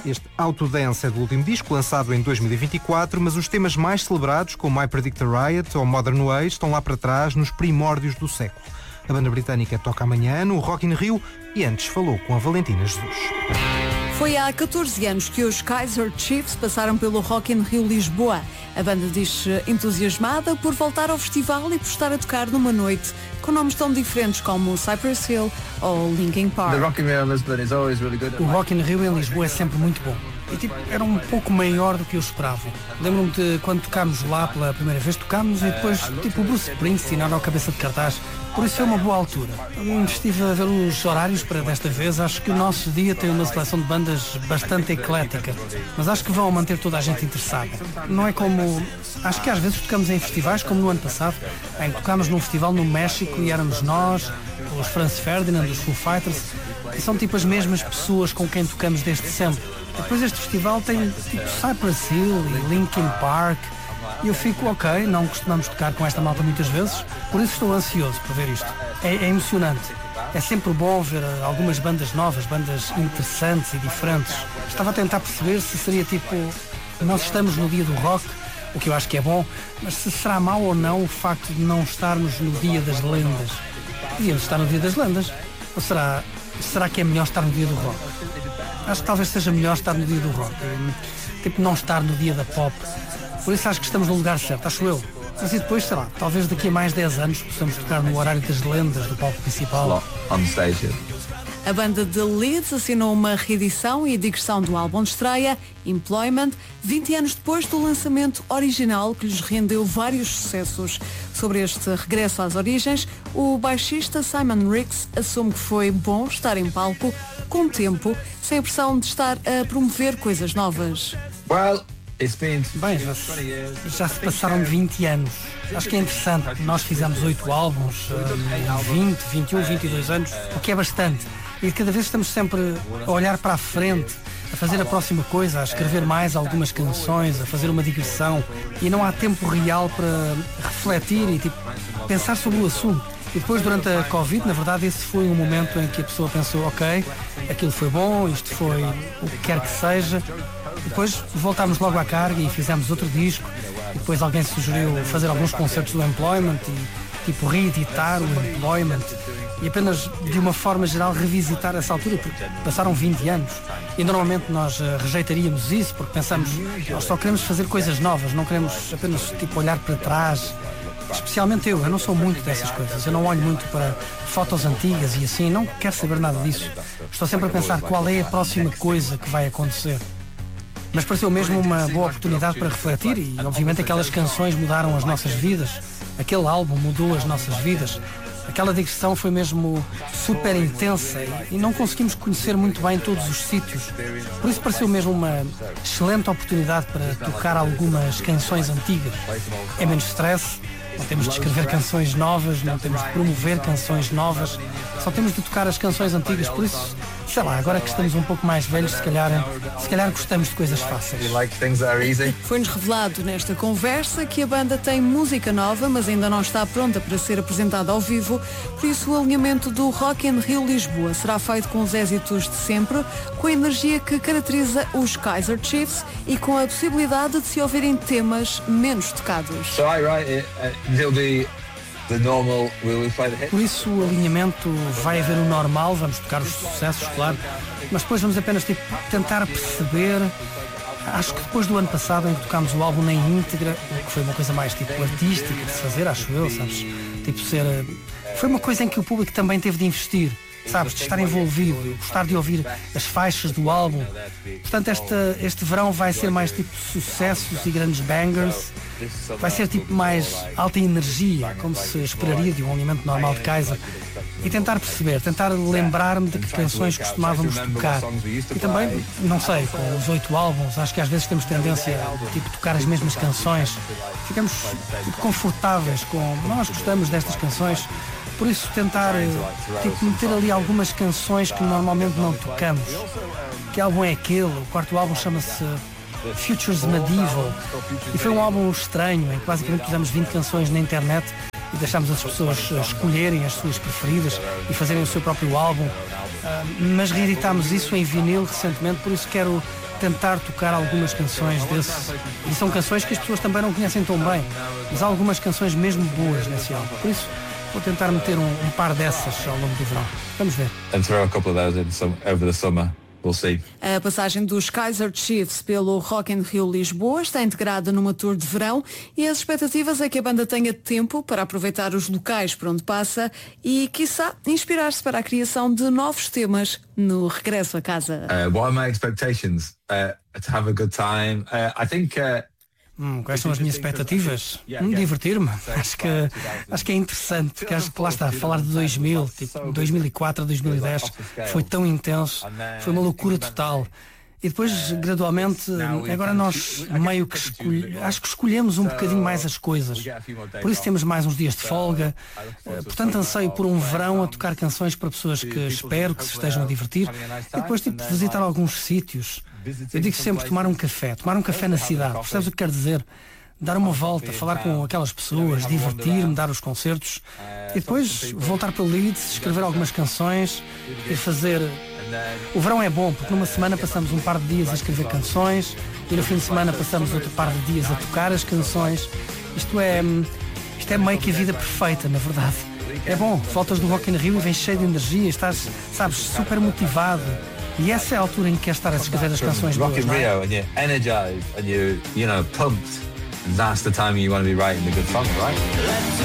Este Autodance é do último disco, lançado em 2024, mas os temas mais celebrados, como I Predict a Riot ou Modern Ways, estão lá para trás, nos primórdios do século. A banda britânica toca amanhã no Rock in Rio e antes falou com a Valentina Jesus. Foi há 14 anos que os Kaiser Chiefs passaram pelo Rock in Rio Lisboa. A banda diz-se entusiasmada por voltar ao festival e por estar a tocar numa noite com nomes tão diferentes como Cypress Hill ou Linkin Park. O Rock in Rio em Lisboa é sempre muito bom. E era um pouco maior do que eu esperava. Lembro-me de quando tocámos lá pela primeira vez, tocámos e depois o Bruce Springsteen era a cabeça de cartaz. Por isso foi uma boa altura. Estive a ver os horários para desta vez. Acho que o nosso dia tem uma seleção de bandas bastante eclética. Mas acho que vão manter toda a gente interessada. Não é como... Acho que às vezes tocamos em festivais, como no ano passado, em que tocámos num festival no México e éramos nós, os Franz Ferdinand, os Foo Fighters, e são as mesmas pessoas com quem tocamos desde sempre. Depois este festival tem Cypress Hill e Linkin Park. E eu fico, ok, não costumamos tocar com esta malta muitas vezes, por isso estou ansioso por ver isto. É emocionante. É sempre bom ver algumas bandas novas, bandas interessantes e diferentes. Estava a tentar perceber se seria nós estamos no dia do rock, o que eu acho que é bom, mas se será mau ou não o facto de não estarmos no dia das lendas. Podíamos estar no dia das lendas, ou será que é melhor estar no dia do rock? Acho que talvez seja melhor estar no dia do rock, não estar no dia da pop. Por isso acho que estamos no lugar certo, acho eu. Mas e depois, sei lá, talvez daqui a mais 10 anos possamos tocar no horário das lendas do palco principal. A banda de Leeds assinou uma reedição e digressão do álbum de estreia, Employment, 20 anos depois do lançamento original, que lhes rendeu vários sucessos. Sobre este regresso às origens, o baixista Simon Riggs assume que foi bom estar em palco com tempo, sem a pressão de estar a promover coisas novas. Bem, já se passaram 20 anos. Acho que é interessante. Nós fizemos 8 álbuns em 20, 21, 22 anos, o que é bastante. E cada vez estamos sempre a olhar para a frente, a fazer a próxima coisa, a escrever mais algumas canções, a fazer uma digressão. E não há tempo real para refletir e pensar sobre o assunto. E depois, durante a Covid, na verdade, esse foi um momento em que a pessoa pensou, ok, aquilo foi bom, isto foi o que quer que seja. Depois voltámos logo à carga e fizemos outro disco. E depois alguém sugeriu fazer alguns concertos do Employment e reeditar o Employment. E apenas de uma forma geral revisitar essa altura, porque passaram 20 anos. E normalmente nós rejeitaríamos isso porque pensamos, nós só queremos fazer coisas novas, não queremos apenas olhar para trás. Especialmente eu não sou muito dessas coisas. Eu não olho muito para fotos antigas e assim, não quero saber nada disso. Estou sempre a pensar qual é a próxima coisa que vai acontecer. Mas pareceu mesmo uma boa oportunidade para refletir e, obviamente, aquelas canções mudaram as nossas vidas. Aquele álbum mudou as nossas vidas. Aquela digressão foi mesmo super intensa e não conseguimos conhecer muito bem todos os sítios. Por isso pareceu mesmo uma excelente oportunidade para tocar algumas canções antigas. É menos stress, não temos de escrever canções novas, não temos de promover canções novas, só temos de tocar as canções antigas. Por isso, sei lá, agora que estamos um pouco mais velhos, se calhar gostamos de coisas fáceis. Foi-nos revelado nesta conversa que a banda tem música nova, mas ainda não está pronta para ser apresentada ao vivo, por isso o alinhamento do Rock in Rio Lisboa será feito com os êxitos de sempre, com a energia que caracteriza os Kaiser Chiefs e com a possibilidade de se ouvirem temas menos tocados. Por isso o alinhamento vai haver o normal, vamos tocar os sucessos, claro, mas depois vamos apenas tentar perceber. Acho que depois do ano passado em que tocámos o álbum na íntegra, que foi uma coisa mais artística de se fazer, acho eu, sabes? Foi uma coisa em que o público também teve de investir, sabes? De estar envolvido, gostar de ouvir as faixas do álbum. Portanto, este verão vai ser mais sucessos e grandes bangers. Vai ser mais alta energia, como se esperaria de um alinhamento normal de Kaiser. E tentar perceber, tentar lembrar-me de que canções costumávamos tocar. E também, não sei, com os 8 álbuns, acho que às vezes temos tendência a tocar as mesmas canções. Ficamos confortáveis com, nós gostamos destas canções. Por isso tentar meter ali algumas canções que normalmente não tocamos. Que álbum é aquele? O quarto álbum chama-se Futures Medieval e foi um álbum estranho em que basicamente pusemos 20 canções na internet e deixámos as pessoas escolherem as suas preferidas e fazerem o seu próprio álbum, mas reeditámos isso em vinil recentemente, por isso quero tentar tocar algumas canções desses. E são canções que as pessoas também não conhecem tão bem, mas há algumas canções mesmo boas nesse álbum. Por isso, vou tentar meter um par dessas ao longo do verão. Vamos ver. And throw a couple of those in over the summer. We'll see. A passagem dos Kaiser Chiefs pelo Rock in Rio Lisboa está integrada numa tour de verão e as expectativas é que a banda tenha tempo para aproveitar os locais por onde passa e, quiçá, inspirar-se para a criação de novos temas no regresso a casa. What are my expectations? To have a good time. I think... Quais são as minhas expectativas? Divertir-me. Acho que é interessante, porque acho que lá está, falar de 2000, tipo 2004 a 2010, foi tão intenso, foi uma loucura total. E depois, gradualmente, agora nós meio que acho que escolhemos um bocadinho mais as coisas. Por isso temos mais uns dias de folga. Portanto, anseio por um verão a tocar canções para pessoas que espero que se estejam a divertir. E depois, tipo, visitar alguns sítios. Eu digo sempre tomar um café na cidade. Percebes o que quero dizer? Dar uma volta, falar com aquelas pessoas, divertir-me, dar os concertos. E depois voltar para Leeds, escrever algumas canções e fazer... O verão é bom, porque numa semana passamos um par de dias a escrever canções e no fim de semana passamos outro par de dias a tocar as canções. Isto é meio que a vida perfeita, na verdade. É bom, voltas do Rock in Rio e vens cheio de energia, estás, sabes, super motivado. E essa é a altura em que queres estar a escrever as canções boas. Rock in Rio and you're energized and you're pumped. And that's the time you want to be writing the good songs, right?